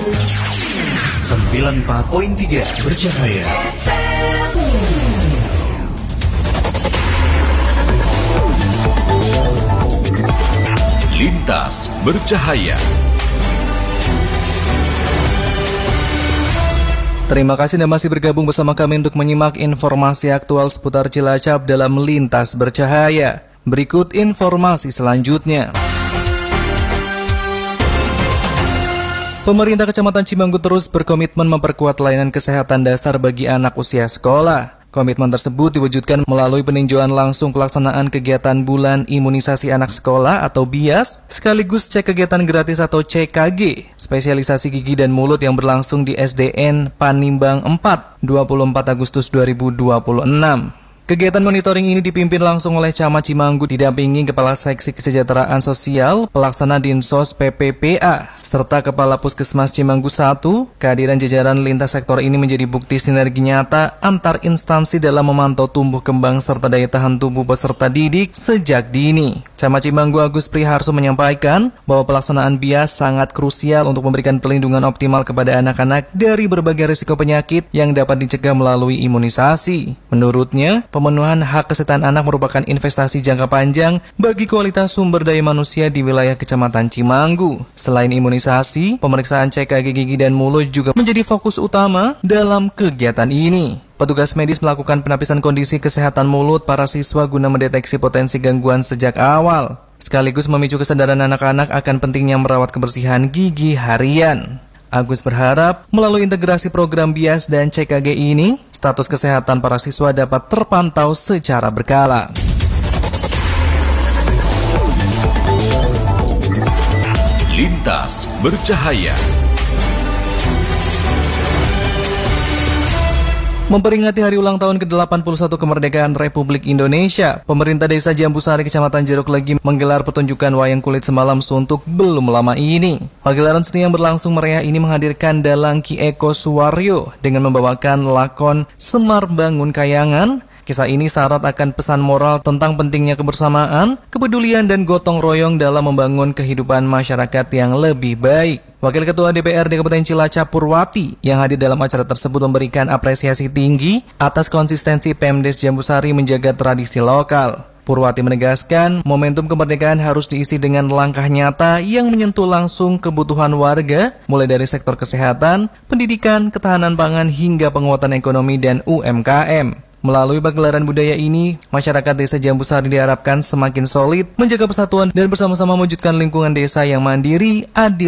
94.3 Bercahaya. Lintas Bercahaya. Terima kasih Anda masih bergabung bersama kami untuk menyimak informasi aktual seputar Cilacap dalam Lintas Bercahaya. Berikut informasi selanjutnya. Pemerintah Kecamatan Cimanggu terus berkomitmen memperkuat layanan kesehatan dasar bagi anak usia sekolah. Komitmen tersebut diwujudkan melalui peninjauan langsung pelaksanaan kegiatan Bulan Imunisasi Anak Sekolah atau BIAS, sekaligus cek kegiatan gratis atau CKG, spesialisasi gigi dan mulut yang berlangsung di SDN Panimbang 4, 24 Agustus 2026. Kegiatan monitoring ini dipimpin langsung oleh Camat Cimanggu didampingi Kepala Seksi Kesejahteraan Sosial, Pelaksana Dinsos PPPA, serta Kepala Puskesmas Cimanggu 1. Kehadiran jajaran lintas sektor ini menjadi bukti sinergi nyata antar instansi dalam memantau tumbuh kembang serta daya tahan tubuh peserta didik sejak dini. Camat Cimanggu Agus Priharso menyampaikan bahwa pelaksanaan BIAS sangat krusial untuk memberikan perlindungan optimal kepada anak-anak dari berbagai risiko penyakit yang dapat dicegah melalui imunisasi. Menurutnya, pemenuhan hak kesehatan anak merupakan investasi jangka panjang bagi kualitas sumber daya manusia di wilayah Kecamatan Cimanggu. Selain imunisasi, pemeriksaan CKG gigi dan mulut juga menjadi fokus utama dalam kegiatan ini. Petugas medis melakukan penapisan kondisi kesehatan mulut para siswa guna mendeteksi potensi gangguan sejak awal, sekaligus memicu kesadaran anak-anak akan pentingnya merawat kebersihan gigi harian. Agus berharap melalui integrasi program BIAS dan CKG ini, status kesehatan para siswa dapat terpantau secara berkala. Lintas Bercahaya. Memperingati hari ulang tahun ke-81 kemerdekaan Republik Indonesia, pemerintah Desa Jambusari Kecamatan Jeruk Legi menggelar pertunjukan wayang kulit semalam suntuk belum lama ini. Pagelaran seni yang berlangsung meriah ini menghadirkan Dalang Ki Eko Suwaryo dengan membawakan lakon Semar Bangun Kayangan. Kisah ini syarat akan pesan moral tentang pentingnya kebersamaan, kepedulian, dan gotong royong dalam membangun kehidupan masyarakat yang lebih baik. Wakil Ketua DPRD Kabupaten Cilacap Purwati yang hadir dalam acara tersebut memberikan apresiasi tinggi atas konsistensi Pemdes Jambusari menjaga tradisi lokal. Purwati menegaskan, momentum kemerdekaan harus diisi dengan langkah nyata yang menyentuh langsung kebutuhan warga, mulai dari sektor kesehatan, pendidikan, ketahanan pangan, hingga penguatan ekonomi dan UMKM. Melalui pagelaran budaya ini, masyarakat Desa Jambusari diharapkan semakin solid, menjaga persatuan dan bersama-sama mewujudkan lingkungan desa yang mandiri, adil,